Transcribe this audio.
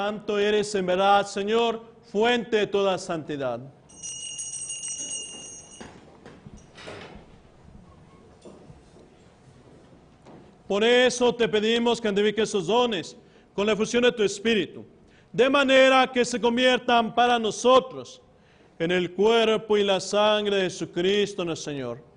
Santo eres en verdad, Señor, fuente de toda santidad. Por eso te pedimos que santifiques esos dones con la efusión de tu Espíritu, de manera que se conviertan para nosotros en el cuerpo y la sangre de Jesucristo nuestro Señor,